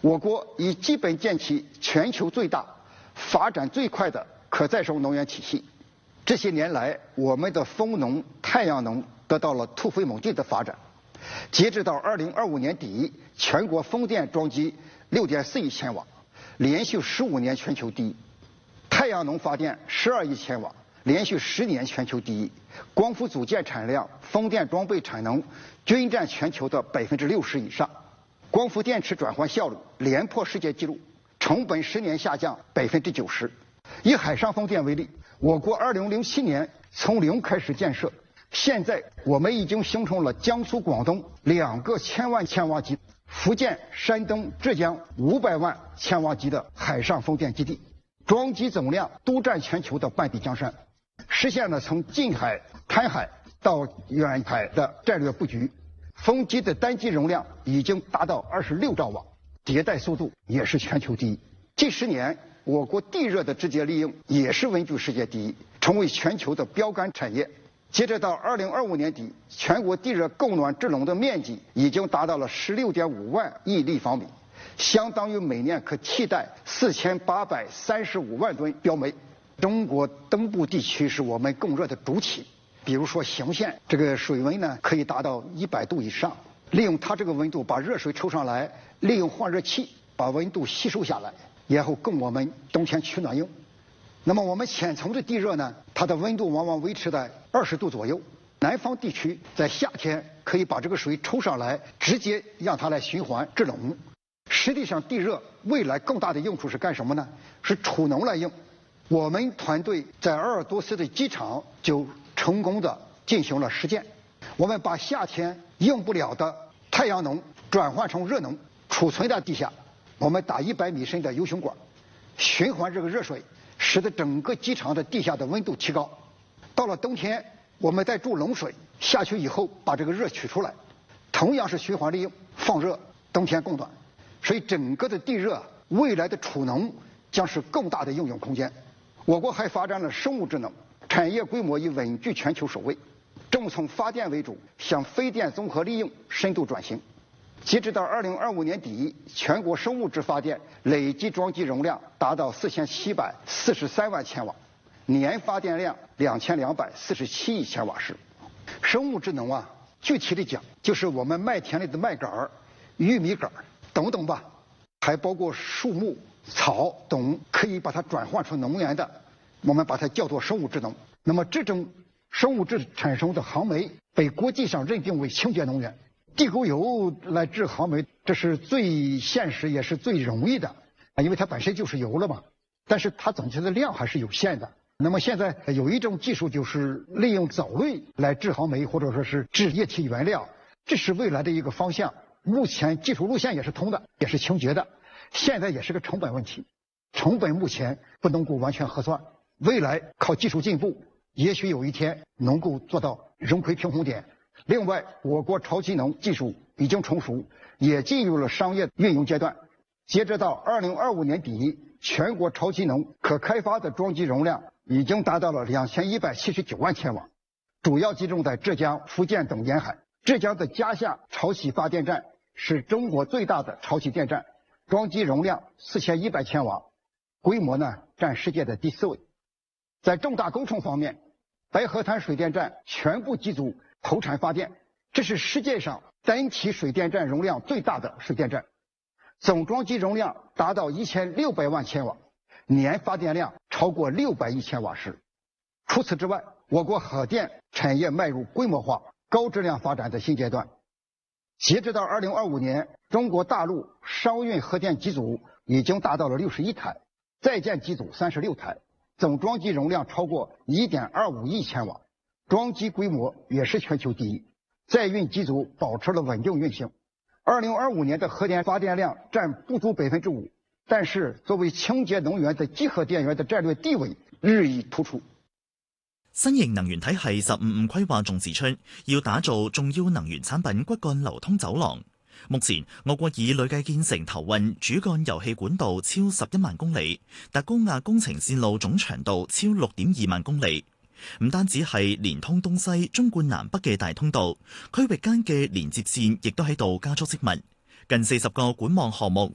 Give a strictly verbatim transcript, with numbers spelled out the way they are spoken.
我国已基本建起全球最大、发展最快的可再生能源体系。这些年来，我们的风能、太阳能得到了突飞猛进的发展。截止到二零二五年底，全国风电装机六点四亿千瓦，连续十五年全球第一；太阳能发电十二亿千瓦，连续十年全球第一。光伏组件产量、风电装备产能均占全球的百分之六十以上。光伏电池转换效率连破世界纪录，成本十年下降百分之九十。以海上风电为例，我国二零零七年从零开始建设，现在我们已经形成了江苏、广东两个千万千瓦级，福建、山东、浙江五百万千瓦级的海上风电基地，装机总量都占全球的半壁江山，实现了从近海、滩海到远海的战略布局。风机的单机容量已经达到二十六兆瓦，迭代速度也是全球第一。近十年，我国地热的直接利用也是稳居世界第一，成为全球的标杆产业。截止到二零二五年底，全国地热供暖制冷的面积已经达到了十六点五万亿立方米，相当于每年可替代四千八百三十五万吨标煤。中国东部地区是我们供热的主体，比如说邢县，这个水温呢可以达到一百度以上，利用它这个温度把热水抽上来，利用换热器把温度吸收下来，然后供我们冬天取暖用。那么我们浅层的地热呢，它的温度往往维持在二十度左右。南方地区在夏天可以把这个水抽上来，直接让它来循环制冷。实际上，地热未来更大的用处是干什么呢？是储能来用。我们团队在鄂尔多斯的机场就成功的进行了实践，我们把夏天用不了的太阳能转换成热能，储存在地下。我们打一百米深的 U 型管，循环这个热水，使得整个机场的地下的温度提高。到了冬天，我们再注冷水下去以后，把这个热取出来，同样是循环利用，放热，冬天供暖。所以整个的地热未来的储能将是更大的应用空间。我国还发展了生物智能，产业规模已稳居全球首位，正从发电为主，向非电综合利用深度转型。截止到二零二五年底，全国生物质发电累计装机容量达到四千七百四十三万千瓦，年发电量两千两百四十七亿千瓦时。生物智能啊，具体的讲，就是我们麦田里的麦秆、玉米杆等等吧，还包括树木、草等可以把它转换成能源的，我们把它叫做生物智能。那么这种生物质产生的航煤被国际上认定为清洁能源。地沟油来制航煤，这是最现实也是最容易的，因为它本身就是油了嘛。但是它总体的量还是有限的。那么现在有一种技术，就是利用藻类来制航煤，或者说是制液体原料，这是未来的一个方向。目前技术路线也是通的，也是清洁的。现在也是个成本问题，成本目前不能够完全核算，未来靠技术进步，也许有一天能够做到融葵平衡点。另外，我国超机能技术已经成熟，也进入了商业运用阶段。截止到二零二五年底，全国超机能可开发的装机容量已经达到了两千一百七十九万千瓦，主要集中在浙江、福建等沿海。浙江的嘉夏潮汐发电站是中国最大的潮汐电站，装机容量四千一百千瓦，规模呢占世界的第四位。在重大工程方面，白河滩水电站全部机组投产发电，这是世界上单体水电站容量最大的水电站，总装机容量达到一千六百万千瓦，年发电量超过六百亿千瓦时。除此之外，我国核电产业迈入规模化、高质量发展的新阶段。截止到二零二五年，中国大陆商运核电机组已经达到了六十一台，在建机组三十六台，总装机容量超过一点二五亿千瓦，装机规模也是全球第一。在运机组保持了稳定运行。二零二五年的核电发电量占不足百分之五，但是作为清洁能源的集合電源的戰略地位日益突出。 新型能源體系十五五規劃仲指出，要打造重要能源產品骨幹流通走廊。目前，我國已累計建成投運主幹油氣管道超十一萬公里，特高壓工程線路總長度超六點二萬公里。唔單止係連通東西、縱貫南北嘅大通道，區域間嘅連接線亦都喺度加速積密。近四十個管網項目